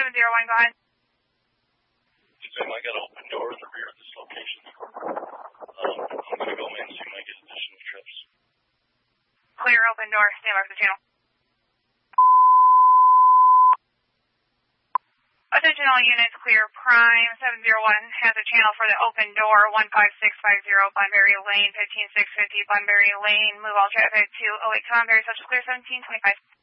701, go ahead. Sam, I got an open door in the rear of this location. I'm going to go in and see if I get additional trips. Clear open door, stand by for the channel. Attention all units, clear. Prime 701 has a channel for the open door, 15650 Bunbury Lane, 15650 Bunbury Lane. Move all traffic to 08 Bunbury, social clear 1725.